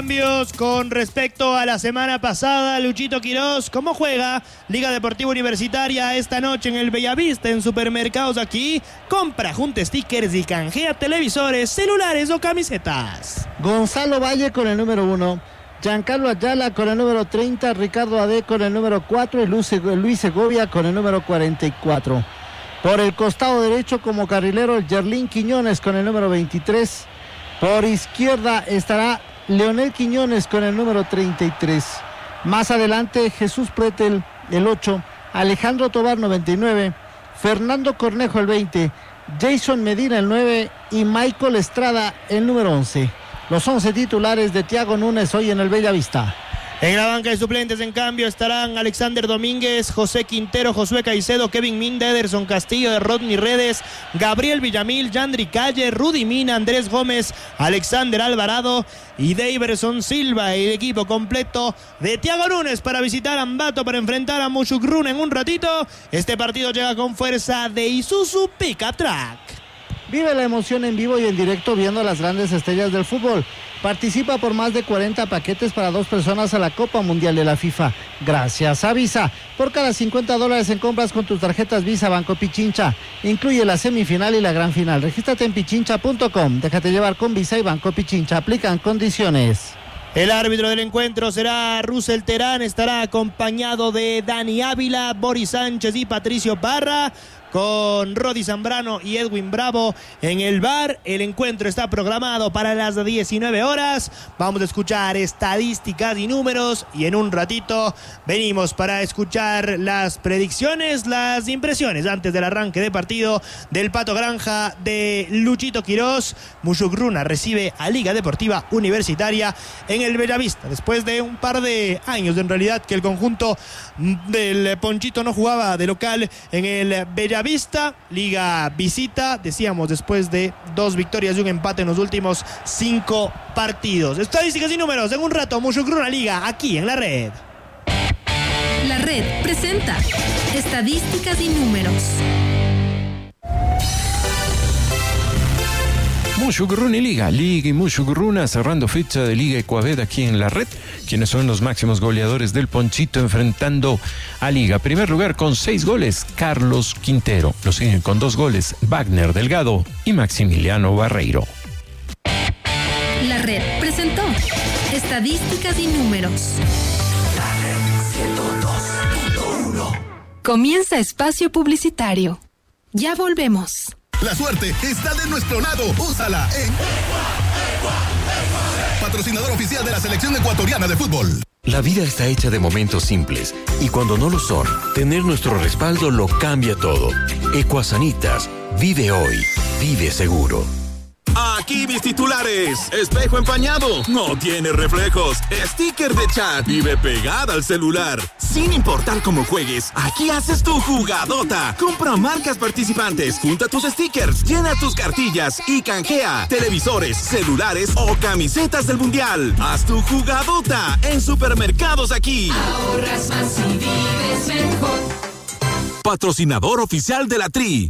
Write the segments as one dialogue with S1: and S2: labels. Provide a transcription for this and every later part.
S1: cambios con respecto a la semana pasada. Luchito Quiroz, ¿cómo juega Liga Deportiva Universitaria esta noche en el Bellavista en Supermercados Aquí? Compra, junta stickers y canjea televisores, celulares o camisetas.
S2: Gonzalo Valle con el número 1, Giancarlo Ayala con el número 30, Ricardo Ade con el número 4 y Luis Segovia con el número 44. Por el costado derecho como carrilero Yerlín Quiñones con el número 23. Por izquierda estará Leonel Quiñones con el número 33. Más adelante Jesús Pretel, el 8. Alejandro Tobar, 99. Fernando Cornejo, el 20. Jason Medina, el 9. Y Michael Estrada, el número 11. Los 11 titulares de Thiago Núñez hoy en el Bellavista.
S1: En la banca de suplentes, en cambio, estarán Alexander Domínguez, José Quintero, Josué Caicedo, Kevin Minda, Ederson Castillo, Rodney Redes, Gabriel Villamil, Yandri Calle, Rudy Mina, Andrés Gómez, Alexander Alvarado y Daverson Silva. El equipo completo de Thiago Núñez para visitar Ambato para enfrentar a Mushugruna en un ratito. Este partido llega con fuerza de Isuzu Pickup Truck.
S2: Vive la emoción en vivo y en directo viendo a las grandes estrellas del fútbol. Participa por más de 40 paquetes para 2 personas a la Copa Mundial de la FIFA. Gracias a Visa. Por cada $50 en compras con tus tarjetas Visa Banco Pichincha. Incluye la semifinal y la gran final. Regístrate en pichincha.com. Déjate llevar con Visa y Banco Pichincha. Aplican condiciones.
S1: El árbitro del encuentro será Russell Terán. Estará acompañado de Dani Ávila, Boris Sánchez y Patricio Parra, con Rodi Zambrano y Edwin Bravo en el VAR. El encuentro está programado para las 19 horas. Vamos a escuchar estadísticas y números y en un ratito venimos para escuchar las predicciones, las impresiones antes del arranque de partido del Pato Granja de Luchito Quiroz. Mushugruna recibe a Liga Deportiva Universitaria en el Bellavista después de un par de años en realidad que el conjunto del Ponchito no jugaba de local en el Bellavista. Liga visita, decíamos, después de 2 victorias y un empate en los últimos 5 partidos. Estadísticas y números en un rato. Mushugruna Liga aquí en La Red.
S3: La Red presenta estadísticas y números.
S4: Mushugruna y Liga y Mushugruna cerrando fecha de Liga Ecuaveda aquí en La Red, quienes son los máximos goleadores del Ponchito enfrentando a Liga. Primer lugar con 6 goles, Carlos Quintero. Lo siguen con 2 goles, Wagner Delgado y Maximiliano Barreiro.
S3: La Red presentó estadísticas y números.
S5: La Red 102.1.
S3: Comienza espacio publicitario. Ya volvemos.
S6: La suerte está de nuestro lado. Úsala en patrocinador oficial de la selección ecuatoriana de fútbol.
S7: La vida está hecha de momentos simples y cuando no lo son, tener nuestro respaldo lo cambia todo. Ecuasanitas, vive hoy, vive seguro.
S8: Aquí mis titulares. Espejo empañado, no tiene reflejos. Sticker de chat, vive pegada al celular. Sin importar cómo juegues, aquí haces tu jugadota. Compra marcas participantes, junta tus stickers, llena tus cartillas y canjea televisores, celulares o camisetas del mundial. Haz tu jugadota en Supermercados Aquí.
S5: Ahorras más y vives mejor.
S8: Patrocinador oficial de la Tri.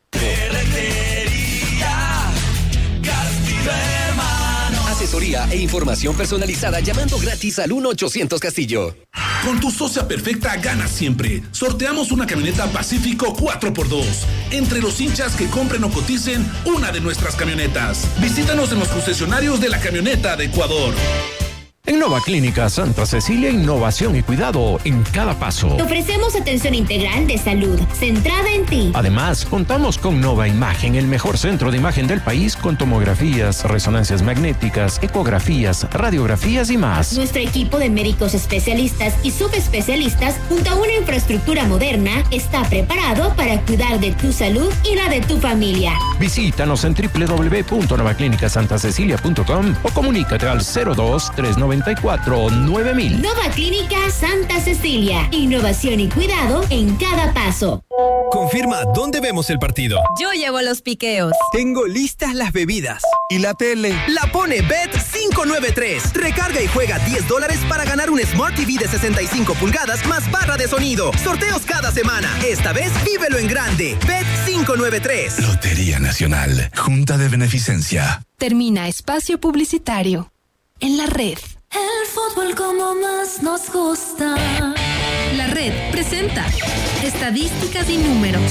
S9: Asesoría e información personalizada llamando gratis al 1-800 Castillo.
S10: Con tu socia perfecta ganas siempre. Sorteamos una camioneta Pacífico 4x2. Entre los hinchas que compren o coticen una de nuestras camionetas. Visítanos en los concesionarios de la camioneta de Ecuador.
S4: En Nova Clínica Santa Cecilia, innovación y cuidado en cada paso.
S11: Te ofrecemos atención integral de salud, centrada en ti.
S4: Además, contamos con Nova Imagen, el mejor centro de imagen del país, con tomografías, resonancias magnéticas, ecografías, radiografías y más.
S11: Nuestro equipo de médicos especialistas y subespecialistas, junto a una infraestructura moderna, está preparado para cuidar de tu salud y la de tu familia.
S4: Visítanos en www.novaclínicasantacecilia.com o comunícate al 02-394-9000.
S11: Nova Clínica Santa Cecilia. Innovación y cuidado en cada paso.
S12: Confirma dónde vemos el partido.
S3: Yo llevo los piqueos.
S12: Tengo listas las bebidas.
S6: ¿Y la tele?
S12: La pone Bet593. Recarga y juega $10 para ganar un Smart TV de 65 pulgadas más barra de sonido. Sorteos cada semana. Esta vez vívelo en grande. Bet593.
S6: Lotería Nacional. Junta de Beneficencia.
S3: Termina espacio publicitario. En La Red. El fútbol como más nos gusta. La Red presenta estadísticas y números.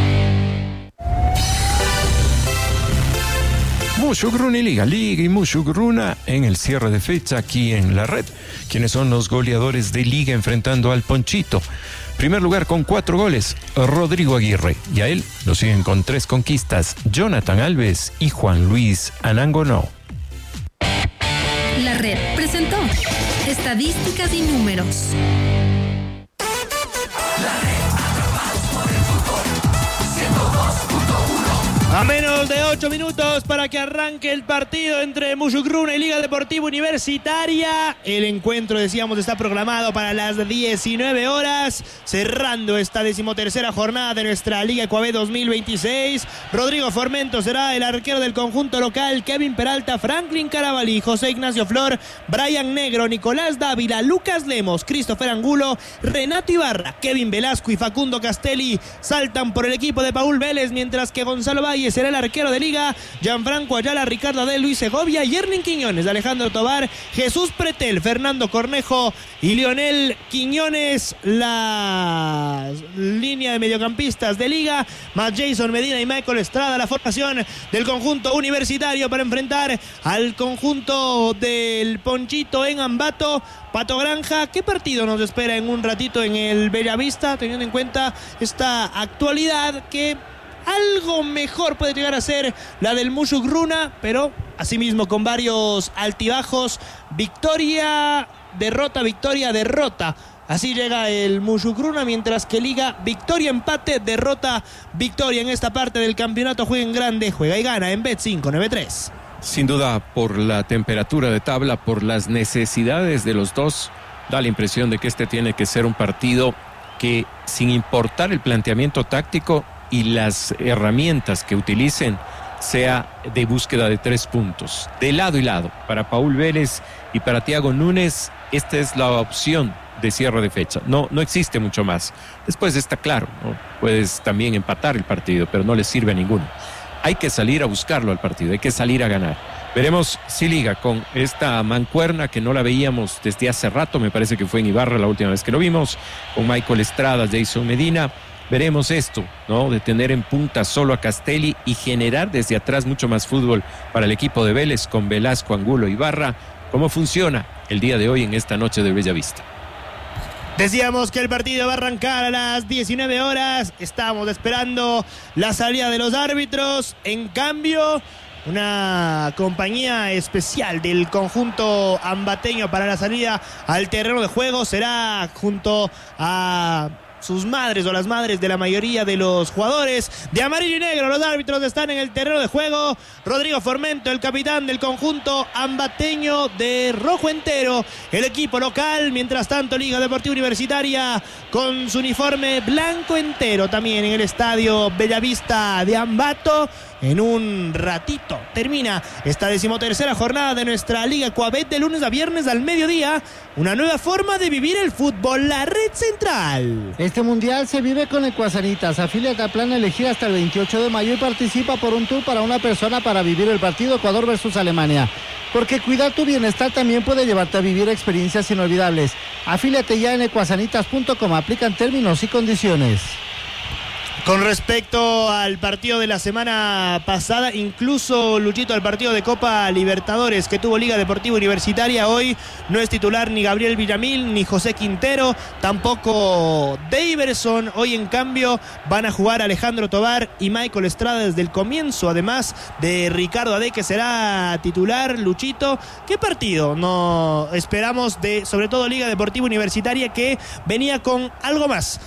S4: Mushugruna y Liga y Mushugruna en el cierre de fecha aquí en La Red. ¿Quiénes son los goleadores de Liga enfrentando al Ponchito? Primer lugar con 4 goles, Rodrigo Aguirre. Y a él lo siguen con 3 conquistas, Jonathan Alves y Juan Luis Anangonó.
S3: La Red presentó estadísticas y números.
S1: A menos de 8 minutos para que arranque el partido entre Mushugruna y Liga Deportiva Universitaria. El encuentro, decíamos, está programado para las 19 horas, cerrando esta 13ª jornada de nuestra Liga Ecuavét 2026. Rodrigo Formento será el arquero del conjunto local, Kevin Peralta, Franklin Carabalí, José Ignacio Flor, Brian Negro, Nicolás Dávila, Lucas Lemos, Christopher Angulo, Renato Ibarra, Kevin Velasco y Facundo Castelli saltan por el equipo de Paul Vélez, mientras que Gonzalo Valle será el arquero de Liga, Gianfranco Ayala, Ricardo Adel, Luis Segovia, Yerlin Quiñones, Alejandro Tobar, Jesús Pretel, Fernando Cornejo y Lionel Quiñones. La línea de mediocampistas de Liga, más Jason Medina y Michael Estrada, la formación del conjunto universitario para enfrentar al conjunto del Ponchito en Ambato. Pato Granja, ¿qué partido nos espera en un ratito en el Bellavista, teniendo en cuenta esta actualidad que algo mejor puede llegar a ser la del Mushugruna, pero asimismo con varios altibajos? Victoria, derrota, victoria, derrota. Así llega el Mushugruna, mientras que Liga, victoria, empate, derrota, victoria. En esta parte del campeonato juega en grande, juega y gana en Bet593.
S4: Sin duda, por la temperatura de tabla, por las necesidades de los dos, da la impresión de que este tiene que ser un partido que, sin importar el planteamiento táctico y las herramientas que utilicen, sea de búsqueda de 3 puntos, de lado y lado. Para Paul Vélez y para Thiago Núñez, esta es la opción de cierre de fecha. No existe mucho más. Después está claro, ¿no? Puedes también empatar el partido, pero no le sirve a ninguno. Hay que salir a buscarlo al partido, hay que salir a ganar. Veremos si Liga, con esta mancuerna que no la veíamos desde hace rato, me parece que fue en Ibarra la última vez que lo vimos, con Michael Estrada, Jason Medina. Veremos esto, ¿no? De tener en punta solo a Castelli y generar desde atrás mucho más fútbol para el equipo de Vélez con Velasco, Angulo, Ibarra. ¿Cómo funciona el día de hoy en esta noche de Bellavista?
S1: Decíamos que el partido va a arrancar a las 19 horas. Estamos esperando la salida de los árbitros. En cambio, una compañía especial del conjunto ambateño para la salida al terreno de juego será junto a sus madres o las madres de la mayoría de los jugadores de amarillo y negro. Los árbitros están en el terreno de juego. Rodrigo Formento, el capitán del conjunto ambateño, de rojo entero, el equipo local. Mientras tanto, Liga Deportiva Universitaria con su uniforme blanco entero también en el estadio Bellavista de Ambato. En un ratito termina esta 13ª jornada de nuestra Liga Ecuavét, de lunes a viernes al mediodía. Una nueva forma de vivir el fútbol, la Red Central.
S2: Este mundial se vive con Ecuasanitas. Afíliate a plan elegir hasta el 28 de mayo y participa por un tour para una persona para vivir el partido Ecuador versus Alemania. Porque cuidar tu bienestar también puede llevarte a vivir experiencias inolvidables. Afíliate ya en ecuasanitas.com. Aplican términos y condiciones.
S1: Con respecto al partido de la semana pasada, incluso, Luchito, al partido de Copa Libertadores que tuvo Liga Deportiva Universitaria, hoy no es titular ni Gabriel Villamil ni José Quintero, tampoco Daverson. Hoy, en cambio, van a jugar Alejandro Tobar y Michael Estrada desde el comienzo, además de Ricardo Adé, que será titular. Luchito, ¿qué partido no esperamos de, sobre todo, Liga Deportiva Universitaria, que venía con algo más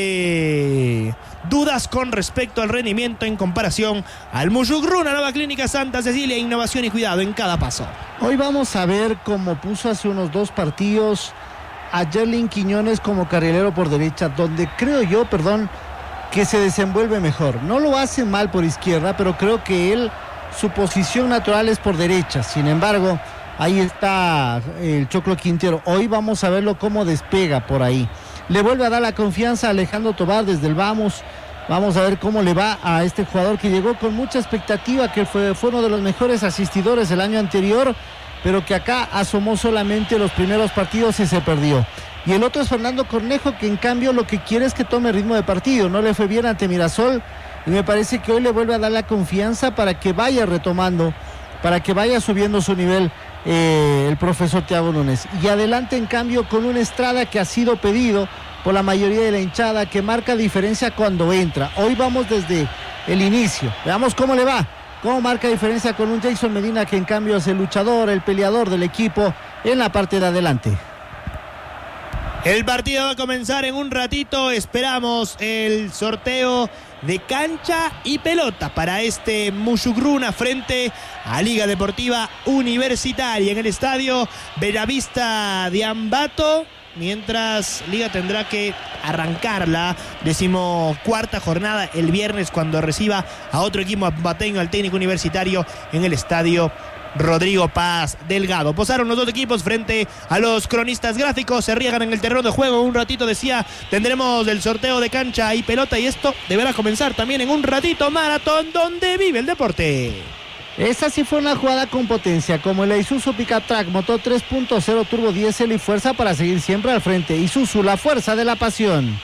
S1: de dudas con respecto al rendimiento en comparación al Mushugruna? Nueva Clínica Santa Cecilia, innovación y cuidado en cada paso.
S2: Hoy vamos a ver cómo puso hace unos 2 partidos a Yerlin Quiñones como carrilero por derecha, donde creo yo, que se desenvuelve mejor. No lo hace mal por izquierda, pero creo que él, su posición natural es por derecha. Sin embargo, ahí está el Choclo Quintero. Hoy vamos a verlo cómo despega por ahí. Le vuelve a dar la confianza a Alejandro Tobar desde el vamos. Vamos a ver cómo le va a este jugador que llegó con mucha expectativa, que fue uno de los mejores asistidores el año anterior pero que acá asomó solamente los primeros partidos y se perdió. Y el otro es Fernando Cornejo, que en cambio lo que quiere es que tome ritmo de partido. No le fue bien ante Mirasol y me parece que hoy le vuelve a dar la confianza para que vaya retomando, para que vaya subiendo su nivel el profesor Thiago Núñez. Y adelante en cambio con un Estrada que ha sido pedido por la mayoría de la hinchada, que marca diferencia cuando entra. Hoy vamos desde el inicio, veamos cómo le va, cómo marca diferencia con un Jason Medina, que en cambio es el luchador, el peleador del equipo en la parte de adelante.
S1: El partido va a comenzar en un ratito. Esperamos el sorteo de cancha y pelota para este Mushugruna frente a Liga Deportiva Universitaria en el estadio Bellavista de Ambato. Mientras Liga tendrá que arrancar la 14ª jornada el viernes cuando reciba a otro equipo ambateño, al Técnico Universitario, en el estadio Rodrigo Paz Delgado. Posaron los dos equipos frente a los cronistas gráficos, se riegan en el terreno de juego. Un ratito, decía, tendremos el sorteo de cancha y pelota, y esto deberá comenzar también en un ratito. Maratón donde vive el deporte.
S2: Esta sí fue una jugada con potencia, como el Isuzu Pickup Track, motor 3.0 turbo diésel y fuerza para seguir siempre al frente. Isuzu, la fuerza de la pasión.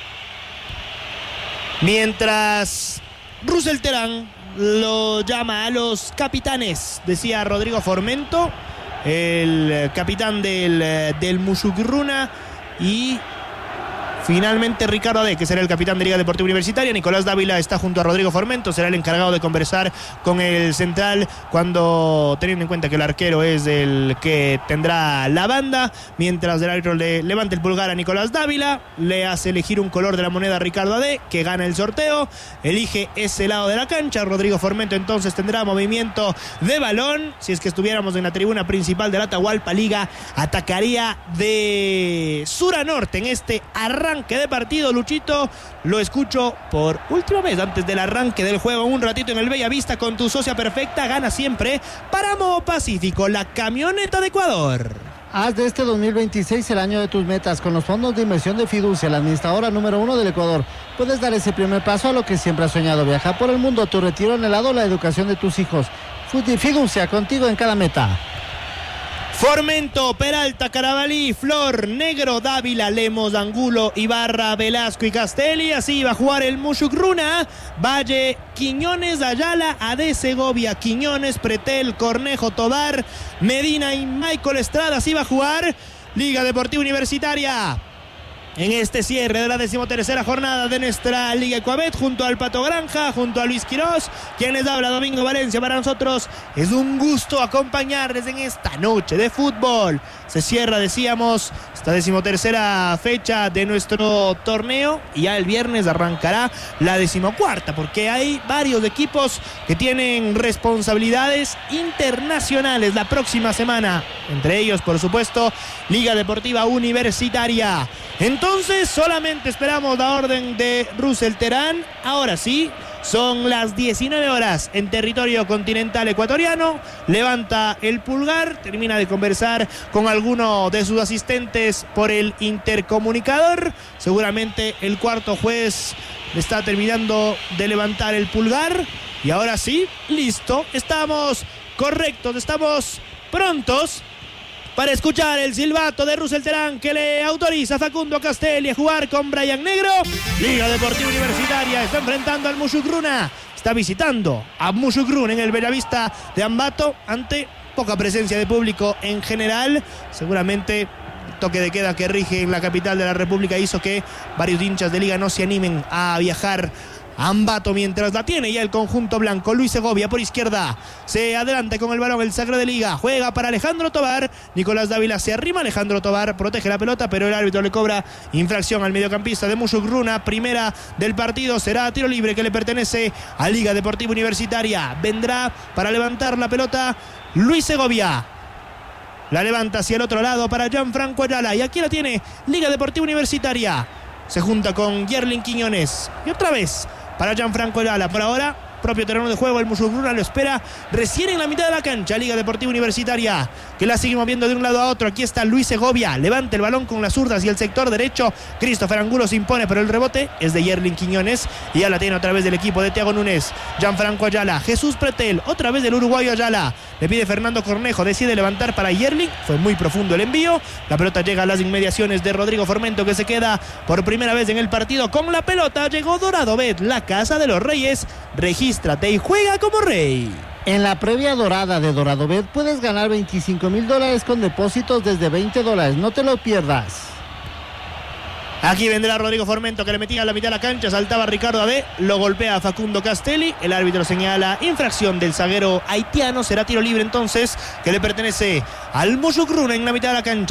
S2: Mientras
S1: Russell Terán lo llama a los capitanes, decía Rodrigo Formento, el capitán del Mushugruna, y finalmente Ricardo Ade, que será el capitán de Liga Deportiva Universitaria. Nicolás Dávila está junto a Rodrigo Formento, será el encargado de conversar con el central, cuando, teniendo en cuenta que el arquero es el que tendrá la banda. Mientras el árbitro le levanta el pulgar a Nicolás Dávila, le hace elegir un color de la moneda a Ricardo Ade, que gana el sorteo, elige ese lado de la cancha. Rodrigo Formento entonces tendrá movimiento de balón. Si es que estuviéramos en la tribuna principal del Atahualpa, Liga atacaría de sur a norte en este arranque de partido. Luchito, lo escucho por última vez antes del arranque del juego. Un ratito en el Bellavista con tu socia perfecta. Gana siempre Páramo Pacífico, la camioneta de Ecuador.
S2: Haz de este 2026 el año de tus metas con los fondos de inversión de Fiducia, la administradora número 1 del Ecuador. Puedes dar ese primer paso a lo que siempre has soñado: viajar por el mundo, tu retiro anhelado, la educación de tus hijos. Fiducia, contigo en cada meta.
S1: Formento, Peralta, Carabalí, Flor, Negro, Dávila, Lemos, Angulo, Ibarra, Velasco y Castelli. Así va a jugar el Mushugruna. Valle, Quiñones, Ayala, Ade, Segovia, Quiñones, Pretel, Cornejo, Tobar, Medina y Michael Estrada. Así va a jugar Liga Deportiva Universitaria en este cierre de la 13ª jornada de nuestra Liga Ecuabet, junto al Pato Granja, junto a Luis Quirós, quien les habla, Domingo Valencia. Para nosotros es un gusto acompañarles en esta noche de fútbol. Se cierra, decíamos, esta 13ª fecha de nuestro torneo, y ya el viernes arrancará la 14ª, porque hay varios equipos que tienen responsabilidades internacionales la próxima semana, entre ellos, por supuesto, Liga Deportiva Universitaria. Entonces solamente esperamos la orden de Russell Terán. Ahora sí, son las 19 horas en territorio continental ecuatoriano. Levanta el pulgar, termina de conversar con alguno de sus asistentes por el intercomunicador. Seguramente el cuarto juez está terminando de levantar el pulgar. Y ahora sí, listo, estamos correctos, estamos prontos para escuchar el silbato de Russell Terán, que le autoriza a Facundo Castelli a jugar con Brian Negro. Liga Deportiva Universitaria está enfrentando al Mushugruna, está visitando a Mushugruna en el Bellavista de Ambato, ante poca presencia de público en general. Seguramente el toque de queda que rige en la capital de la República hizo que varios hinchas de Liga no se animen a viajar Ambato, mientras la tiene ya el conjunto blanco. Luis Segovia por izquierda, se adelanta con el balón el sacro de Liga, juega para Alejandro Tobar. Nicolás Dávila se arrima, Alejandro Tobar protege la pelota, pero el árbitro le cobra infracción al mediocampista de Mushugruna. Primera del partido, será tiro libre que le pertenece a Liga Deportiva Universitaria. Vendrá para levantar la pelota Luis Segovia, la levanta hacia el otro lado para Gianfranco Ayala, y aquí la tiene Liga Deportiva Universitaria. Se junta con Yerlin Quiñones y otra vez para Gianfranco Ayala. Por ahora propio terreno de juego. El Musugruna lo espera recién en la mitad de la cancha. Liga Deportiva Universitaria, que la sigue moviendo de un lado a otro. Aquí está Luis Segovia, levanta el balón con las zurdas y el sector derecho. Christopher Angulo se impone, pero el rebote es de Yerlin Quiñones y ya la tiene otra vez del equipo de Thiago Núñez. Gianfranco Ayala, Jesús Pretel, otra vez del uruguayo Ayala. Le pide Fernando Cornejo, decide levantar para Yerlin. Fue muy profundo el envío. La pelota llega a las inmediaciones de Rodrigo Formento, que se queda por primera vez en el partido con la pelota. Llegó Dorado Bet, la casa de los reyes. Regístrate y juega como rey.
S2: En la previa dorada de DoradoBet puedes ganar $25,000 con depósitos desde $20. No te lo pierdas.
S1: Aquí vendrá Rodrigo Formento, que le metía a la mitad de la cancha, saltaba Ricardo Ade, lo golpea a Facundo Castelli, el árbitro señala infracción del zaguero haitiano, será tiro libre entonces, que le pertenece al Musugruna en la mitad de la cancha.